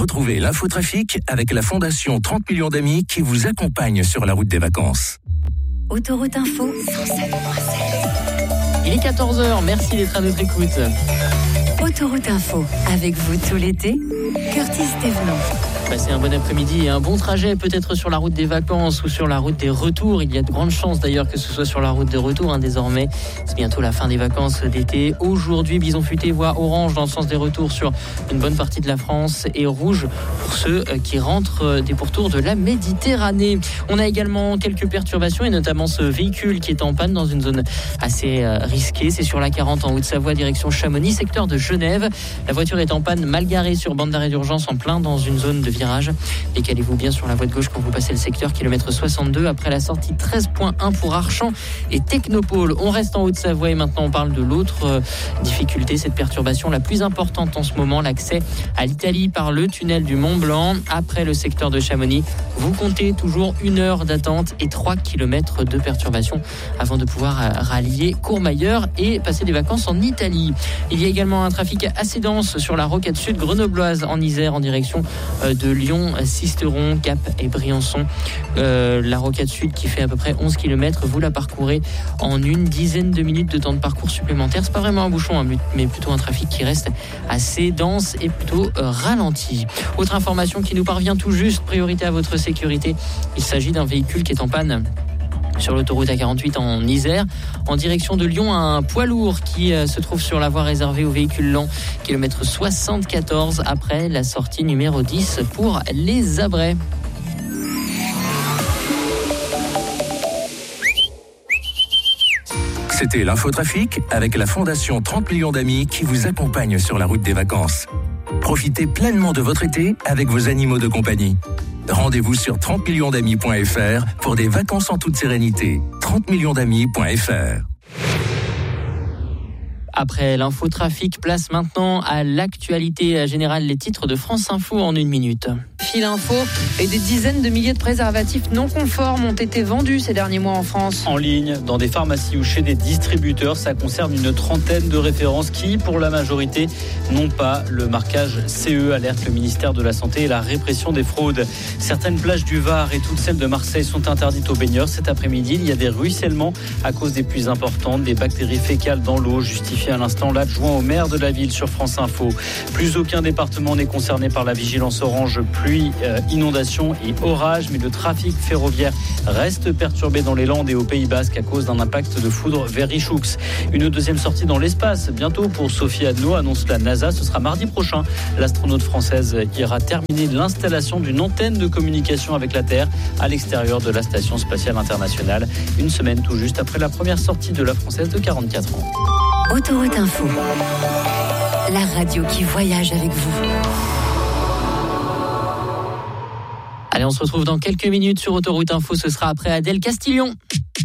Retrouvez l'infotrafic avec la Fondation 30 millions d'amis qui vous accompagne sur la route des vacances. Autoroute Info 107.7. Il est 14h, merci d'être à notre écoute. Autoroute Info, avec vous tout l'été, Curtis Thévenot. Passez un bon après-midi et un bon trajet, peut-être sur la route des vacances ou sur la route des retours. Il y a de grandes chances d'ailleurs que ce soit sur la route des retours désormais. C'est bientôt la fin des vacances d'été. Aujourd'hui, bison futé voit orange dans le sens des retours sur une bonne partie de la France et rouge pour ceux qui rentrent des pourtours de la Méditerranée. On a également quelques perturbations et notamment ce véhicule qui est en panne dans une zone assez risquée. C'est sur la 40 en Haute-Savoie, direction Chamonix, secteur de Genève. La voiture est en panne mal garée sur bande d'arrêt d'urgence en plein dans une zone de virage. Décalez-vous bien sur la voie de gauche quand vous passez le secteur, kilomètre 62, après la sortie 13.1 pour Archamps et Technopole. On reste en Haute-Savoie et maintenant on parle de l'autre difficulté, cette perturbation la plus importante en ce moment, l'accès à l'Italie par le tunnel du Mont-Blanc. Après le secteur de Chamonix, vous comptez toujours 1 heure d'attente et 3 km de perturbation avant de pouvoir rallier Courmayeur et passer des vacances en Italie. Il y a également un trafic assez dense sur la rocade sud grenobloise en Isère en direction de Lyon, Sisteron, Gap et Briançon. La rocade sud qui fait à peu près 11 km, vous la parcourez en une dizaine de minutes de temps de parcours supplémentaire. C'est pas vraiment un bouchon, mais plutôt un trafic qui reste assez dense et plutôt ralenti. Autre information qui nous parvient tout juste, priorité à votre sécurité. Il s'agit d'un véhicule qui est en panne sur l'autoroute A48 en Isère, en direction de Lyon, un poids lourd qui se trouve sur la voie réservée aux véhicules lents, kilomètre 74 après la sortie numéro 10 pour les Abrais. C'était l'infotrafic avec la Fondation 30 millions d'amis qui vous accompagne sur la route des vacances. Profitez pleinement de votre été avec vos animaux de compagnie. Rendez-vous sur 30millionsdamis.fr pour des vacances en toute sérénité. 30millionsdamis.fr. Après l'infotrafic, place maintenant à l'actualité générale, les titres de France Info en 1 minute. Fil info et des dizaines de milliers de préservatifs non conformes ont été vendus ces derniers mois en France. En ligne, dans des pharmacies ou chez des distributeurs, ça concerne une trentaine de références qui, pour la majorité, n'ont pas le marquage CE, alerte le ministère de la Santé et la répression des fraudes. Certaines plages du Var et toutes celles de Marseille sont interdites aux baigneurs. Cet après-midi, il y a des ruissellements à cause des pluies importantes, des bactéries fécales dans l'eau, justifie à l'instant l'adjoint au maire de la ville sur France Info. Plus aucun département n'est concerné par la vigilance orange pluie, inondation et orage, mais le trafic ferroviaire reste perturbé dans les Landes et au Pays Basque à cause d'un impact de foudre vers Richoux. Une deuxième sortie dans l'espace bientôt pour Sophie Adno, annonce la NASA. Ce sera mardi prochain. L'astronaute française ira terminer l'installation d'une antenne de communication avec la Terre à l'extérieur de la Station spatiale internationale. Une semaine tout juste après la première sortie de la Française de 44 ans. Autoroute Info, la radio qui voyage avec vous. Allez, on se retrouve dans quelques minutes sur Autoroute Info. Ce sera après Adèle Castillon.